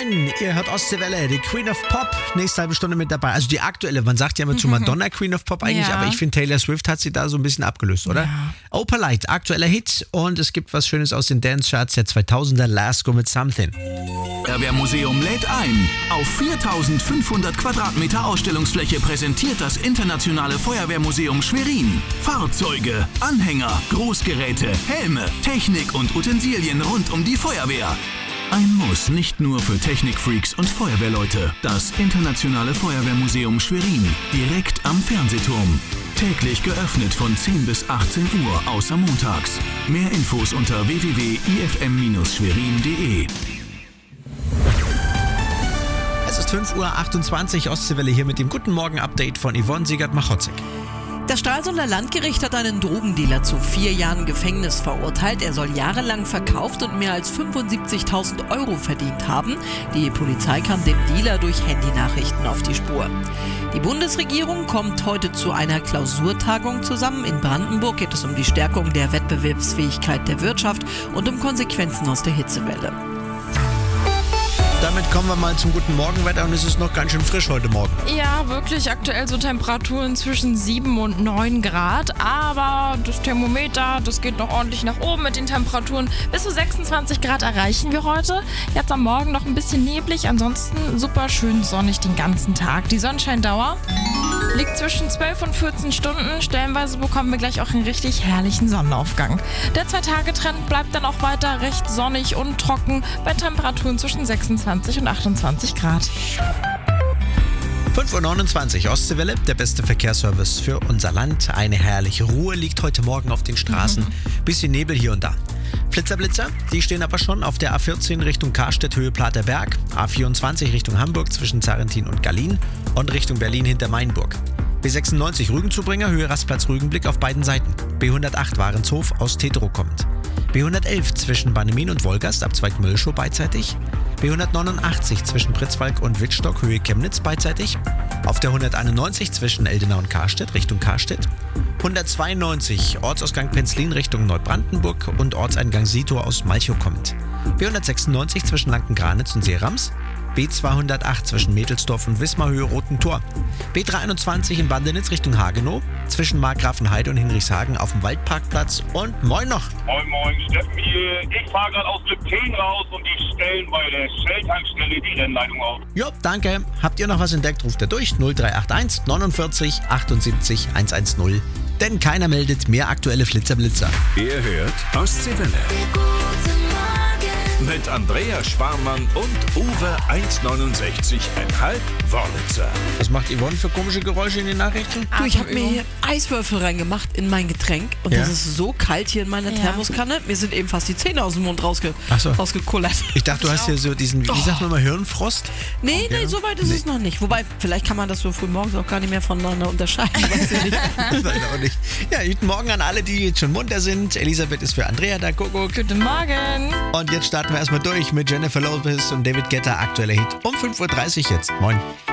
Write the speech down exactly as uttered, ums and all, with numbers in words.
neun, ihr hört Ostseewelle, die Queen of Pop, nächste halbe Stunde mit dabei. Also die aktuelle, man sagt ja immer zu Madonna Queen of Pop eigentlich, Ja. aber ich finde Taylor Swift hat sie da so ein bisschen abgelöst, oder? Ja. Opalite, aktueller Hit und es gibt was Schönes aus den Dance-Charts der zweitausender, Lasko mit Something. Feuerwehrmuseum lädt ein. Auf viertausendfünfhundert Quadratmeter Ausstellungsfläche präsentiert das Internationale Feuerwehrmuseum Schwerin Fahrzeuge, Anhänger, Großgeräte, Helme, Technik und Utensilien rund um die Feuerwehr. Ein Muss nicht nur für Technikfreaks und Feuerwehrleute. Das Internationale Feuerwehrmuseum Schwerin, direkt am Fernsehturm. Täglich geöffnet von zehn bis achtzehn Uhr, außer montags. Mehr Infos unter w w w punkt i f m Bindestrich schwerin punkt d e. Es ist fünf Uhr achtundzwanzig, Ostseewelle hier mit dem Guten Morgen-Update von Yvonne Siegert-Machotzek. Das Stralsunder Landgericht hat einen Drogendealer zu vier Jahren Gefängnis verurteilt. Er soll jahrelang verkauft und mehr als fünfundsiebzigtausend Euro verdient haben. Die Polizei kam dem Dealer durch Handynachrichten auf die Spur. Die Bundesregierung kommt heute zu einer Klausurtagung zusammen. In Brandenburg geht es um die Stärkung der Wettbewerbsfähigkeit der Wirtschaft und um Konsequenzen aus der Hitzewelle. Damit kommen wir mal zum guten Morgenwetter und es ist noch ganz schön frisch heute Morgen. Ja, wirklich aktuell so Temperaturen zwischen sieben und neun Grad. Aber das Thermometer, das geht noch ordentlich nach oben mit den Temperaturen. Bis zu sechsundzwanzig Grad erreichen wir heute. Jetzt am Morgen noch ein bisschen neblig, ansonsten super schön sonnig den ganzen Tag. Die Sonnenscheindauer liegt zwischen zwölf und vierzehn Stunden. Stellenweise bekommen wir gleich auch einen richtig herrlichen Sonnenaufgang. Der Zwei-Tage-Trend bleibt dann auch weiter recht sonnig und trocken bei Temperaturen zwischen sechsundzwanzig und achtundzwanzig Grad. fünf Uhr neunundzwanzig, Ostseewelle, der beste Verkehrsservice für unser Land. Eine herrliche Ruhe liegt heute Morgen auf den Straßen. Bisschen Nebel hier und da. Flitzer-Blitzer, die stehen aber schon auf der A vierzehn Richtung Karstedt, Höhe Platerberg, A vierundzwanzig Richtung Hamburg zwischen Zarrentin und Gallien und Richtung Berlin hinter Mainburg. B sechsundneunzig Rügenzubringer, Höhe Rastplatz Rügenblick auf beiden Seiten. B hundertacht Warenshof aus Tetro kommend. B hundertelf zwischen Bannemin und Wolgast ab Zweigmüllschow beidseitig. B hundertneunundachtzig zwischen Pritzwalk und Wittstock, Höhe Chemnitz beidseitig. Auf der hunderteinundneunzig zwischen Eldenau und Karstedt, Richtung Karstedt. hundertzweiundneunzig Ortsausgang Penzlin Richtung Neubrandenburg und Ortseingang Sietor aus Malchow kommend. B hundertsechsundneunzig zwischen Lanken-Granitz und Seerams. B zweihundertacht zwischen Mädelsdorf und Wismar, Höhe Roten Tor. B dreiundzwanzig in Bandenitz Richtung Hagenow, zwischen Markgrafenheide und Hinrichshagen auf dem Waldparkplatz. Und moin noch. Moin Moin, Steffen hier. Ich fahre gerade aus Lübten raus und die stellen bei der Shell-Tankstelle die Rennleitung auf. Jo, danke. Habt ihr noch was entdeckt, ruft ihr durch null drei acht eins neunundvierzig achtundsiebzig hundertzehn. Denn keiner meldet mehr aktuelle Flitzer-Blitzer. Ihr hört Ostseewelle. Mit Andrea Sparmann und Uwe eins neunundsechzig Komma fünf Wörlitzer. Was macht Yvonne für komische Geräusche in den Nachrichten? Du, ich habe mir hier Eiswürfel reingemacht in mein Getränk und Ja? das ist so kalt hier in meiner Ja. Thermoskanne. Mir sind eben fast die Zähne aus dem Mund rausge Ach so. rausgekullert. Ich dachte, du hast hier so diesen, wie sagt man mal, Hirnfrost? Nee, nee, so weit ist es noch nicht. Wobei, vielleicht kann man das so früh morgens auch gar nicht mehr voneinander unterscheiden. Weiß ich nicht. Nein, auch nicht. Ja, guten Morgen an alle, die jetzt schon munter sind. Elisabeth ist für Andrea da, Kuckuck. Guten Morgen. Und jetzt starten wir erstmal durch mit Jennifer Lopez und David Guetta, aktueller Hit um fünf Uhr dreißig jetzt. Moin.